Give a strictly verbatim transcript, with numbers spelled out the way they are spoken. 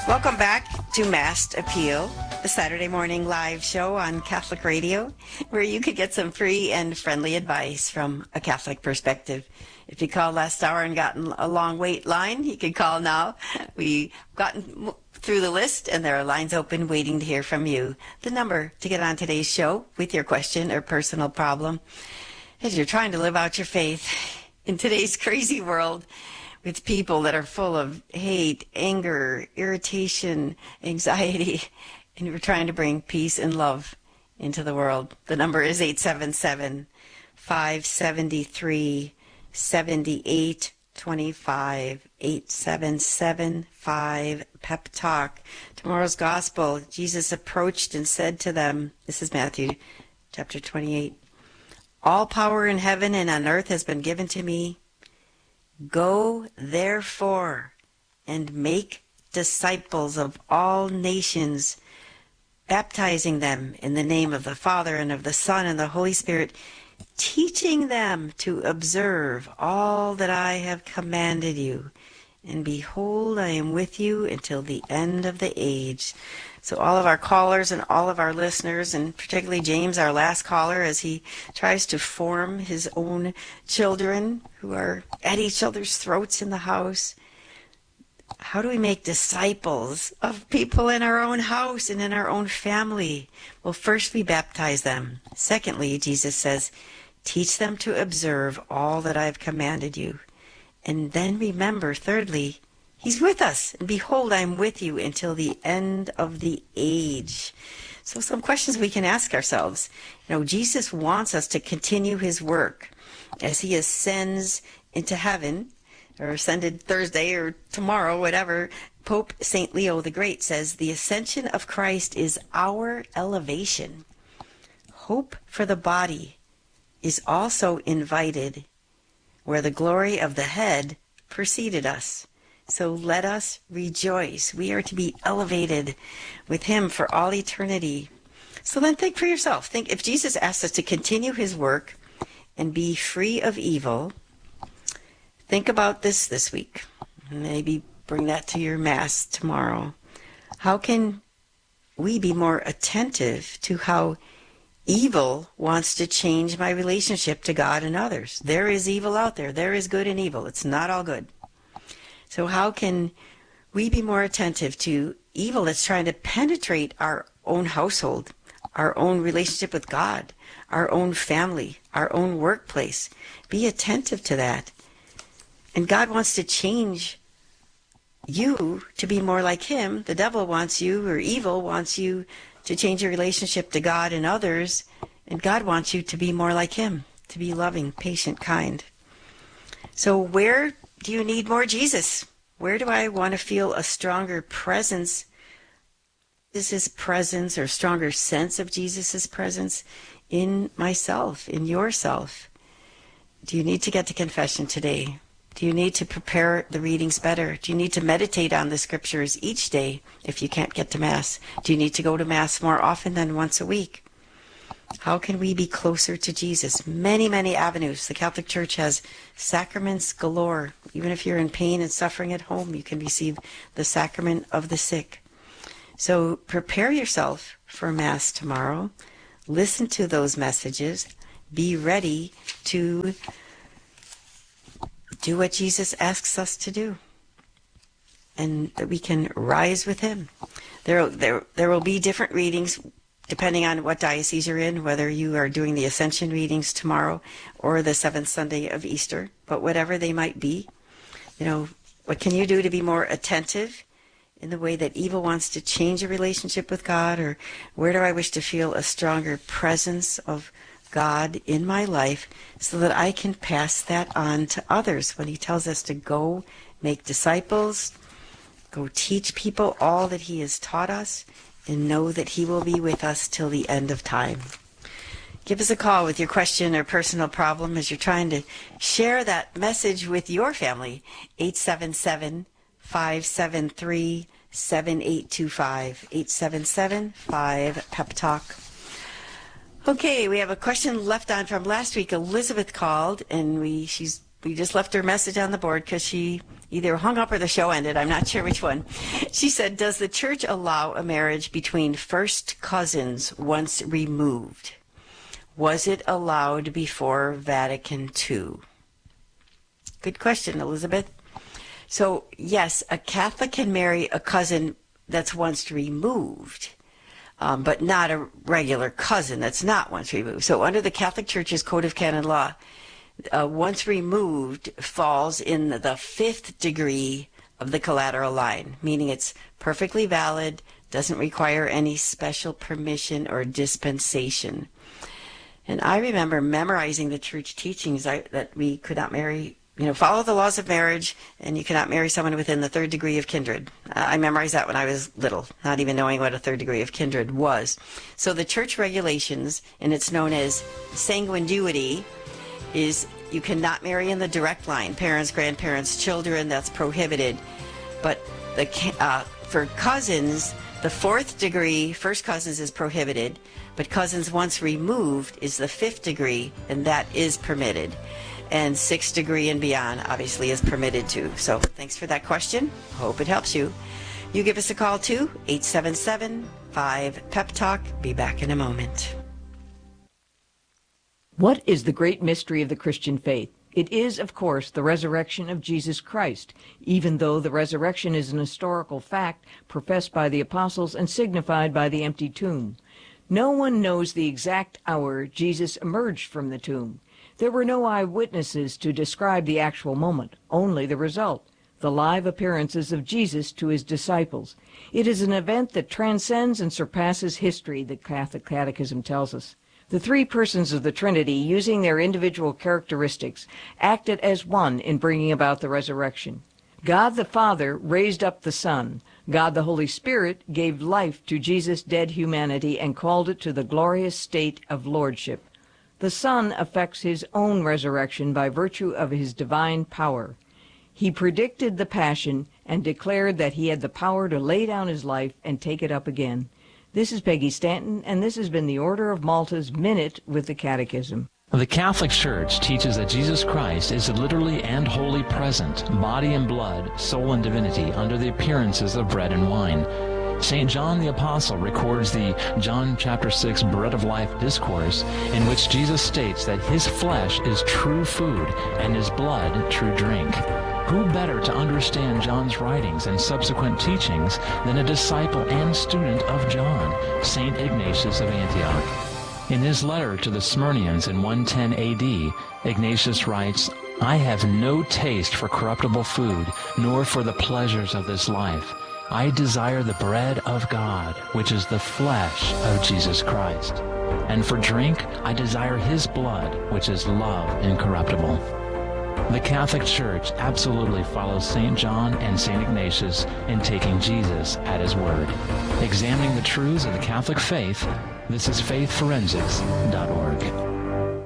Welcome back to Massed Appeal, the Saturday morning live show on Catholic Radio, where you could get some free and friendly advice from a Catholic perspective. If you called last hour and gotten a long wait line, you can call now. We've gotten through the list, and there are lines open waiting to hear from you. The number to get on today's show with your question or personal problem as you're trying to live out your faith in today's crazy world, with people that are full of hate, anger, irritation, anxiety, and we're trying to bring peace and love into the world. The number is eight seven seven, five seven three, seven eight two five, eight seven seven, five, Pep Talk. Tomorrow's Gospel, Jesus approached and said to them, this is Matthew chapter twenty-eight, "All power in heaven and on earth has been given to me. Go, therefore, and make disciples of all nations, baptizing them in the name of the Father and of the Son and the Holy Spirit, teaching them to observe all that I have commanded you. And behold, I am with you until the end of the age." So all of our callers and all of our listeners, and particularly James, our last caller, as he tries to form his own children who are at each other's throats in the house. How do we make disciples of people in our own house and in our own family? Well, first we baptize them. Secondly, Jesus says, teach them to observe all that I've commanded you. And then remember, thirdly, He's with us. And behold, I'm with you until the end of the age. So some questions we can ask ourselves. You know, Jesus wants us to continue his work as he ascends into heaven, or ascended Thursday or tomorrow, whatever. Pope Saint Leo the Great says, the ascension of Christ is our elevation. Hope for the body is also invited, where the glory of the head preceded us. So let us rejoice. We are to be elevated with him for all eternity. So then think for yourself. Think, if Jesus asks us to continue his work and be free of evil, think about this this week. Maybe bring that to your Mass tomorrow. How can we be more attentive to how evil wants to change my relationship to God and others? There is evil out there. There is good and evil. It's not all good. So how can we be more attentive to evil that's trying to penetrate our own household, our own relationship with God, our own family, our own workplace? Be attentive to that. And God wants to change you to be more like him. The devil wants you, or evil wants you to change your relationship to God and others. And God wants you to be more like him, to be loving, patient, kind. So where do you need more Jesus? Where do I want to feel a stronger presence, Jesus' presence, or stronger sense of Jesus' presence in myself, in yourself? Do you need to get to confession today? Do you need to prepare the readings better? Do you need to meditate on the scriptures each day if you can't get to Mass? Do you need to go to Mass more often than once a week? How can we be closer to Jesus? Many, many avenues. The Catholic Church has sacraments galore. Even if you're in pain and suffering at home, you can receive the sacrament of the sick. So prepare yourself for Mass tomorrow. Listen to those messages. Be ready to do what Jesus asks us to do, and that we can rise with him. There, there, there will be different readings depending on what diocese you're in, whether you are doing the Ascension readings tomorrow or the seventh Sunday of Easter. But whatever they might be, you know, what can you do to be more attentive in the way that evil wants to change a relationship with God? Or where do I wish to feel a stronger presence of God in my life so that I can pass that on to others when he tells us to go make disciples, go teach people all that he has taught us, and know that he will be with us till the end of time. Give us a call with your question or personal problem as you're trying to share that message with your family. eight seven seven, five seven three, seven eight two five. eight seven seven, five, Pep Talk. Okay, we have a question left on from last week. Elizabeth called, and we she's we just left her message on the board because she either hung up or the show ended. I'm not sure which one. She said, does the church allow a marriage between first cousins once removed? Was it allowed before Vatican Two? Good question, Elizabeth. So, yes, a Catholic can marry a cousin that's once removed, um, but not a regular cousin that's not once removed. So under the Catholic Church's Code of Canon Law, uh, once removed falls in the fifth degree of the collateral line, meaning it's perfectly valid, doesn't require any special permission or dispensation. And I remember memorizing the church teachings I, that we could not marry, you know, follow the laws of marriage, and you cannot marry someone within the third degree of kindred. I memorized that when I was little, not even knowing what a third degree of kindred was. So the church regulations, and it's known as sanguinity, is you cannot marry in the direct line, parents, grandparents, children, that's prohibited. But the uh, for cousins, the fourth degree, first cousins is prohibited, but cousins once removed is the fifth degree, and that is permitted. And sixth degree and beyond obviously is permitted too. So thanks for that question. Hope it helps you. You give us a call too, eight seven seven, five, P E P Talk. Be back in a moment. What is the great mystery of the Christian faith? It is, of course, the resurrection of Jesus Christ, even though the resurrection is an historical fact professed by the apostles and signified by the empty tomb. No one knows the exact hour Jesus emerged from the tomb. There were no eyewitnesses to describe the actual moment, only the result, the live appearances of Jesus to his disciples. It is an event that transcends and surpasses history, the Catholic Catechism tells us. The three persons of the Trinity, using their individual characteristics, acted as one in bringing about the resurrection. God the Father raised up the Son. God the Holy Spirit gave life to Jesus' dead humanity and called it to the glorious state of lordship. The Son effects his own resurrection by virtue of his divine power. He predicted the Passion and declared that he had the power to lay down his life and take it up again. This is Peggy Stanton, and this has been the Order of Malta's Minute with the Catechism. The Catholic Church teaches that Jesus Christ is literally and wholly present, body and blood, soul and divinity, under the appearances of bread and wine. Saint John the Apostle records the John chapter six Bread of Life discourse, in which Jesus states that his flesh is true food and his blood true drink. Who better to understand John's writings and subsequent teachings than a disciple and student of John, Saint Ignatius of Antioch? In his letter to the Smyrnians in one ten A D, Ignatius writes, "I have no taste for corruptible food, nor for the pleasures of this life. I desire the bread of God, which is the flesh of Jesus Christ. And for drink, I desire his blood, which is love incorruptible." The Catholic Church absolutely follows Saint John and Saint Ignatius in taking Jesus at his word. Examining the truths of the Catholic faith, this is faith forensics dot org.